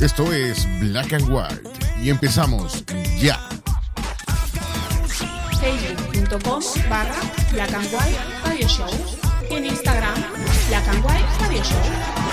Esto es Black and White y empezamos ya. Facebook.com/Black and White Radio Show y en Instagram Black and White Radio Show.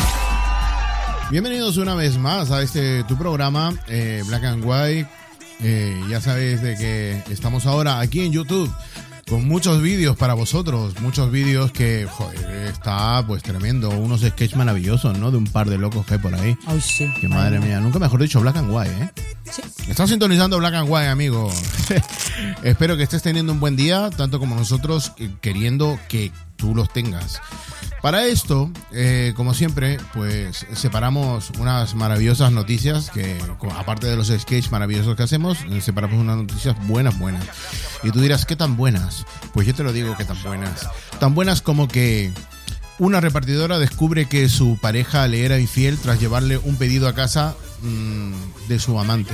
Bienvenidos una vez más a este tu programa Black and White. Ya sabéis de que estamos ahora aquí en YouTube con muchos vídeos para vosotros, muchos vídeos que, joder, está pues tremendo, unos sketches maravillosos, ¿no? De un par de locos que hay por ahí. Ay, sí. Que madre mía, nunca mejor dicho Black and White, ¿eh? Sí. Estás sintonizando Black and White, amigo. Espero que estés teniendo un buen día, tanto como nosotros, queriendo que tú los tengas. Para esto, como siempre, pues separamos unas maravillosas noticias que, aparte de los sketches maravillosos que hacemos, separamos unas noticias buenas. Y tú dirás, ¿qué tan buenas? Pues yo te lo digo, ¿qué tan buenas? Tan buenas como que una repartidora descubre que su pareja le era infiel tras llevarle un pedido a casa de su amante.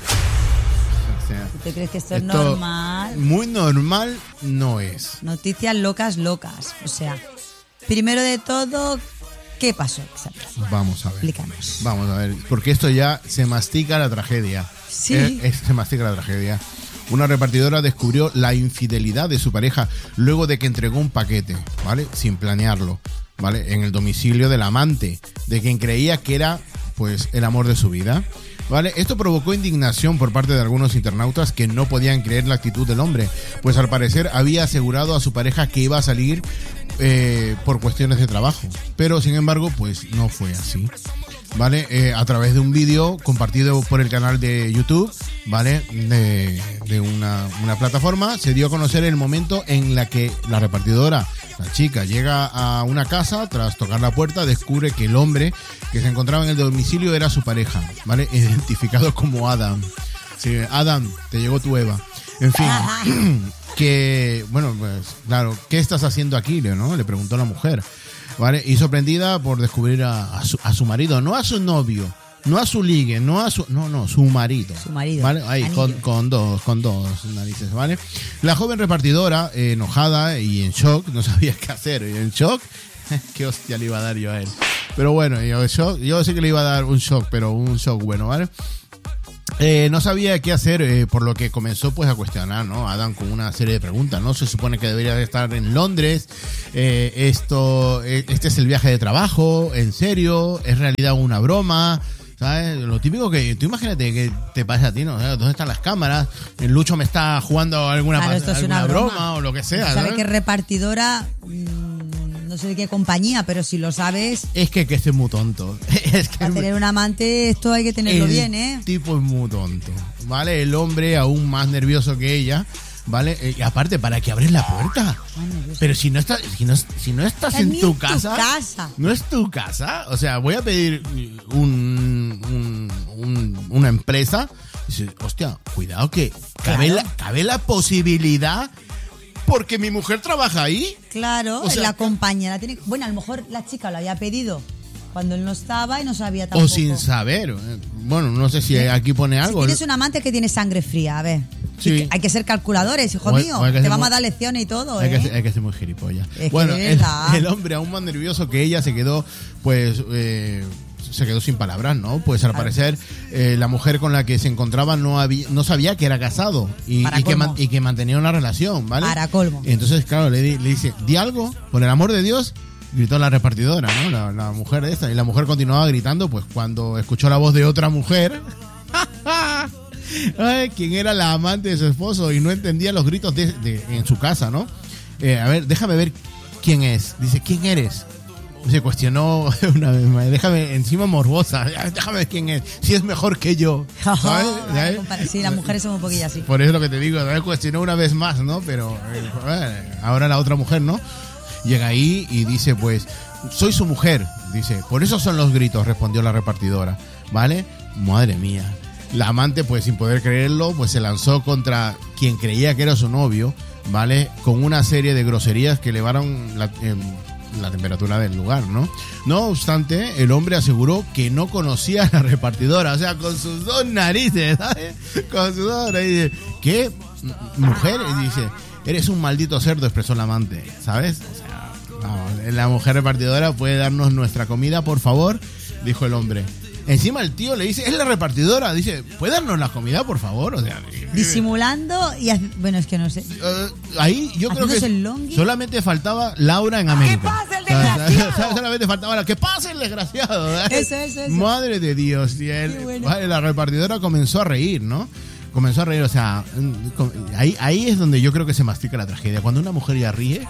O sea, ¿Tú crees que esto es normal? Muy normal no es. Noticias locas. O sea, primero de todo, ¿qué pasó exactamente? Vamos a ver. Explícanos. Vamos a ver, porque esto ya se mastica la tragedia. Sí. Se mastica la tragedia. Una repartidora descubrió la infidelidad de su pareja luego de que entregó un paquete, ¿vale? Sin planearlo, ¿vale? En el domicilio del amante, de quien creía que era, pues, el amor de su vida, ¿vale? Esto provocó indignación por parte de algunos internautas que no podían creer la actitud del hombre, pues al parecer había asegurado a su pareja que iba a salir por cuestiones de trabajo, pero sin embargo, pues no fue así. ¿Vale? A través de un vídeo compartido por el canal de YouTube, ¿vale? De una plataforma, se dio a conocer el momento en la que la repartidora, la chica, llega a una casa, tras tocar la puerta, descubre que el hombre que se encontraba en el domicilio era su pareja, ¿vale? Identificado como Adam. Sí, Adam, te llegó tu Eva. En fin, que, bueno, pues, claro, ¿qué estás haciendo aquí, ¿no? Le preguntó la mujer. ¿Vale? Y sorprendida por descubrir a su marido, no a su novio, no a su ligue, su marido. Su marido. ¿Vale? Ahí, con dos narices, ¿vale? La joven repartidora, enojada y en shock, no sabía qué hacer. Y en shock, qué hostia le iba a dar yo a él. Pero bueno, yo sí que le iba a dar un shock, pero un shock bueno, ¿vale? No sabía qué hacer, por lo que comenzó pues a cuestionar, ¿no? Adam con una serie de preguntas, ¿no? Se supone que debería de estar en Londres, este es el viaje de trabajo, ¿en serio? ¿Es realidad una broma? ¿Sabes? Lo típico que, tú imagínate que te pasa a ti, ¿no? ¿Dónde están las cámaras? El Lucho me está jugando alguna broma o lo que sea, ¿sabes? ¿no? Que repartidora, no sé de qué compañía, pero si lo sabes... Es que es muy tonto. Es que para tener un amante esto hay que tenerlo bien, ¿eh? El tipo es muy tonto, ¿vale? El hombre aún más nervioso que ella, ¿vale? Y aparte, ¿para qué abres la puerta? Pero si no estás en tu casa, no es tu casa. O sea, voy a pedir una empresa. Y dice, hostia, cuidado que cabe la posibilidad, porque mi mujer trabaja ahí. Claro, o sea, la compañera tiene... Bueno, a lo mejor la chica lo había pedido cuando él no estaba y no sabía tampoco. O sin saber. Bueno, no sé si aquí pone algo. Si tienes un amante que tiene sangre fría, a ver. Sí. Hay que ser calculadores, hijo mío. Te vamos a dar lecciones y todo, hay que ser muy gilipollas. Es bueno, que el hombre aún más nervioso que ella se quedó, pues... se quedó sin palabras, ¿no? Pues al parecer la mujer con la que se encontraba no sabía que era casado y que mantenía una relación, ¿vale? Para colmo. Y entonces, claro, le dice, di algo, por el amor de Dios, gritó la repartidora, ¿no? La mujer de esta. Y la mujer continuaba gritando, pues cuando escuchó la voz de otra mujer, quien era la amante de su esposo, y no entendía los gritos en su casa, ¿no? A ver, déjame ver quién es. Dice, ¿quién eres? Se cuestionó una vez más. Déjame, encima morbosa, déjame ver quién es. Si es mejor que yo, ¿sabes? Sí, las mujeres son un poquillo así. Por eso lo que te digo, cuestionó una vez más, ¿no? Pero ahora la otra mujer, ¿no? Llega ahí y dice, pues, soy su mujer. Dice, por eso son los gritos, respondió la repartidora, ¿vale? Madre mía. La amante, pues, sin poder creerlo, pues se lanzó contra quien creía que era su novio, ¿vale? Con una serie de groserías que elevaron la temperatura del lugar, ¿no? No obstante, el hombre aseguró que no conocía a la repartidora, o sea, con sus dos narices, ¿sabes? Con sus dos narices. ¿Qué mujer? Y dice, eres un maldito cerdo, expresó la amante, ¿sabes? O sea, vamos, la mujer repartidora puede darnos nuestra comida, por favor, dijo el hombre. Encima el tío le dice, es la repartidora, dice, ¿puede darnos la comida, por favor? O sea, disimulando y bueno, es que no sé. Ahí yo creo que el longhi. solamente faltaba Laura en América. ¡Que pase el desgraciado! Solamente faltaba ¡que pase el desgraciado! Eso. Madre de Dios. Y bueno. Vale, la repartidora comenzó a reír, ¿no? Comenzó a reír, o sea, ahí es donde yo creo que se mastica la tragedia. Cuando una mujer ya ríe,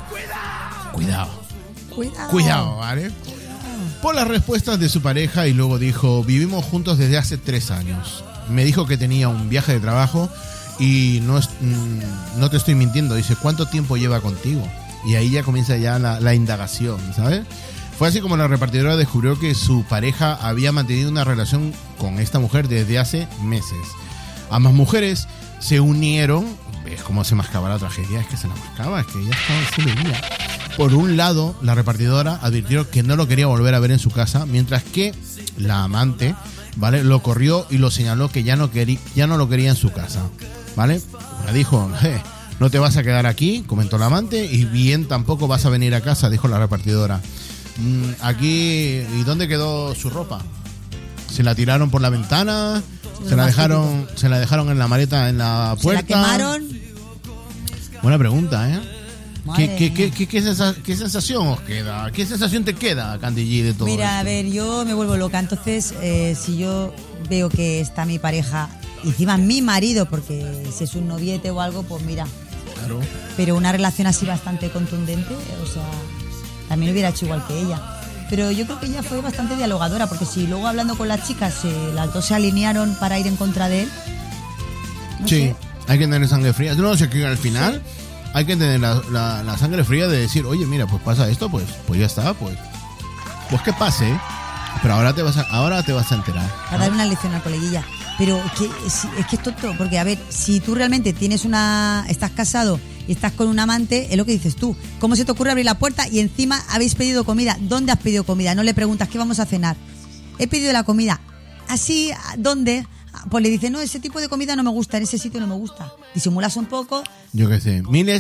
cuidado, ¿vale? Por las respuestas de su pareja y luego dijo, vivimos juntos desde hace 3 años. Me dijo que tenía un viaje de trabajo y no te estoy mintiendo. Dice, ¿cuánto tiempo lleva contigo? Y ahí ya comienza ya la indagación, ¿sabes? Fue así como la repartidora descubrió que su pareja había mantenido una relación con esta mujer desde hace meses. Ambas mujeres se unieron. ¿Ves cómo se mascaba la tragedia? Es que se la mascaba, es que ella se veía. Por un lado, la repartidora advirtió que no lo quería volver a ver en su casa, mientras que la amante, ¿vale?, lo corrió y lo señaló que ya no lo quería en su casa, ¿vale? Le dijo, no te vas a quedar aquí, comentó la amante, y bien tampoco vas a venir a casa, dijo la repartidora. Aquí, ¿y dónde quedó su ropa? ¿Se la tiraron por la ventana? ¿Se la dejaron en la maleta en la puerta? ¿Se la quemaron? Buena pregunta, ¿eh? ¿Qué sensación os queda? ¿Qué sensación te queda, Candy G, de todo Mira, esto? a ver, yo me vuelvo loca. Entonces, si yo veo que está mi pareja, encima mi marido, porque si es un noviete o algo, pues mira. Claro. Pero una relación así bastante contundente, o sea, también hubiera hecho igual que ella. Pero yo creo que ella fue bastante dialogadora, porque si luego hablando con las chicas, las dos se alinearon para ir en contra de él. No Sí, sé. hay que tener sangre fría. No sé, que al final hay que tener la sangre fría de decir, oye, mira, pues pasa esto, pues ya está, pues que pase, pero ahora te vas a enterar. A dar una lección al coleguilla. Pero es que es tonto, porque a ver, si tú realmente estás casado y estás con un amante, es lo que dices tú. ¿Cómo se te ocurre abrir la puerta y encima habéis pedido comida? ¿Dónde has pedido comida? No le preguntas, ¿qué vamos a cenar? He pedido la comida. ¿Así? ¿Dónde? Pues le dice, no, ese tipo de comida no me gusta, en ese sitio no me gusta. Disimulas un poco. Yo qué sé, miles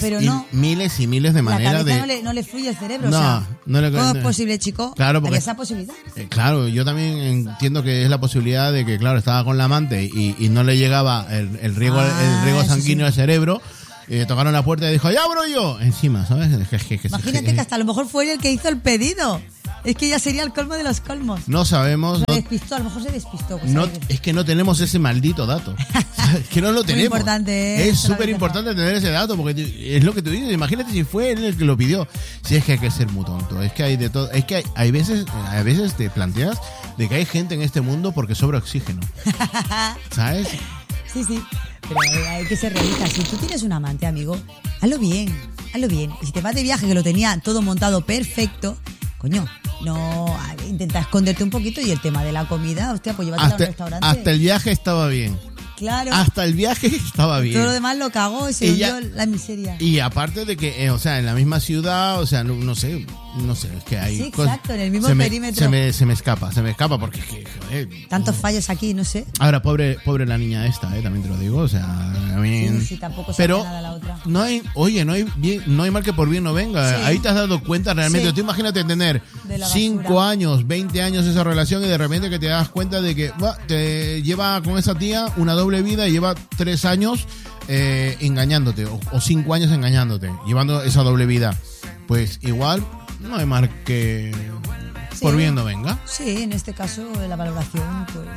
y miles de maneras de... La cabeza no le fluye el cerebro, No, o sea, no le... ¿cómo es posible, chico? Claro, porque... ¿Había esa posibilidad? Claro, yo también entiendo que es la posibilidad de que, claro, estaba con la amante y no le llegaba el riego sanguíneo al cerebro. Tocaron la puerta y dijo, ¡ya abro yo! Encima, ¿sabes? Imagínate que hasta a lo mejor fue él el que hizo el pedido. Es que ya sería el colmo de los colmos. No sabemos. Se despistó, a lo mejor se despistó. Pues, no, es que no tenemos ese maldito dato. Es que no lo tenemos. Muy importante, es súper importante tener ese dato, porque es lo que tú dices. Imagínate si fue él el que lo pidió. Si es que hay que ser muy tonto. Es que hay de todo. Es que hay veces te planteas de que hay gente en este mundo porque sobra oxígeno. ¿Sabes? Sí. Pero hay que ser realista. Si tú tienes un amante, amigo, hazlo bien. Y si te vas de viaje, que lo tenía todo montado perfecto, coño, no, intenta esconderte un poquito. Y el tema de la comida, hostia, pues llévatela a un restaurante. Hasta el viaje estaba bien. Claro. Hasta el viaje estaba bien. Todo lo demás lo cagó y se hundió la miseria. Y aparte de que, o sea, en la misma ciudad, o sea, no sé, es que hay... Sí, exacto, en el mismo perímetro. Se me escapa porque es que, joder, tantos fallos aquí, no sé. Ahora, pobre la niña esta, también te lo digo, o sea, a mí... Sí, tampoco se hace nada la otra. No hay mal que por bien no venga. Sí. Ahí te has dado cuenta realmente. Sí. Tú imagínate tener 5 años, 20 años esa relación y de repente que te das cuenta de que te lleva con esa tía una doble vida y lleva 3 años engañándote o 5 años engañándote, llevando esa doble vida. Pues igual no hay mal que por bien no venga. Sí, en este caso la valoración, pues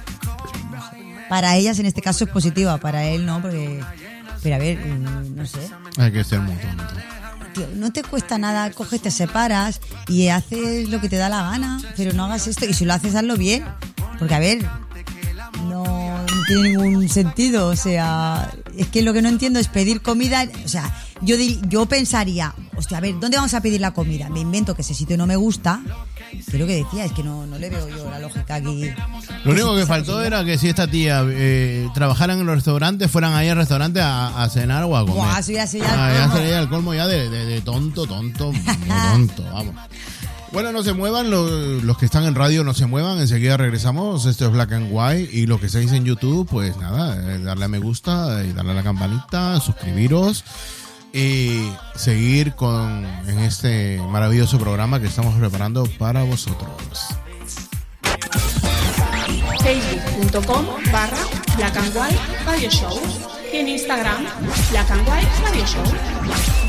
para ellas en este caso es positiva, para él no, porque, pero a ver, no sé. Hay que ser muy tonto. Tío, no te cuesta nada, coges, te separas y haces lo que te da la gana, pero no hagas esto, y si lo haces, hazlo bien, porque a ver, no tiene ningún sentido, o sea, es que lo que no entiendo es pedir comida, o sea, yo pensaría, hostia, a ver, ¿dónde vamos a pedir la comida? Me invento que ese sitio no me gusta, que es lo que decía, es que no le veo yo la lógica aquí. Lo único que faltó era que si esta tía trabajaran en los restaurantes, fueran ahí al restaurante a cenar o a comer. Buah, eso ya sería ya sería el colmo ya de tonto, muy tonto, vamos. Bueno, no se muevan, los que están en radio no se muevan, enseguida regresamos. Esto es Black and White y lo que estáis en YouTube, pues nada, darle a me gusta y darle a la campanita, suscribiros y seguir en este maravilloso programa que estamos preparando para vosotros. facebook.com/Black and White Radio Show y en Instagram Black and White Radio Show.